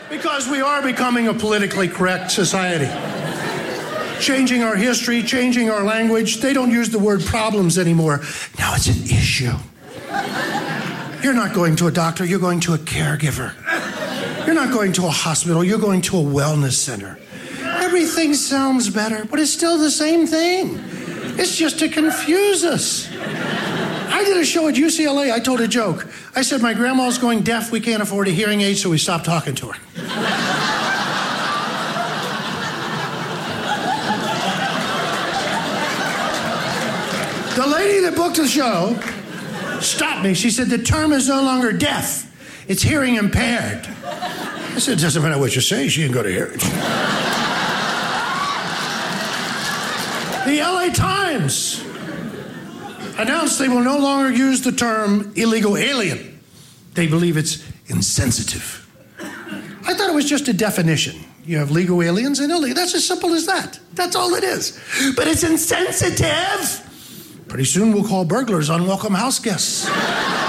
Because we are becoming a politically correct society. Changing our history, changing our language. They don't use the word problems anymore. Now it's an issue. You're not going to a doctor, you're going to a caregiver. You're not going to a hospital, you're going to a wellness center. Everything sounds better, but it's still the same thing. It's just to confuse us. I did a show at UCLA. I told a joke. I said, my grandma's going deaf. We can't afford a hearing aid, so we stopped talking to her. The lady that booked the show stopped me. She said, the term is no longer deaf. It's hearing impaired. I said, it doesn't matter what you say. She ain't going to hear it. The LA Times announced they will no longer use the term illegal alien. They believe it's insensitive. I thought it was just a definition. You have legal aliens and illegal. That's as simple as that. That's all it is. But it's insensitive. Pretty soon we'll call burglars unwelcome house guests.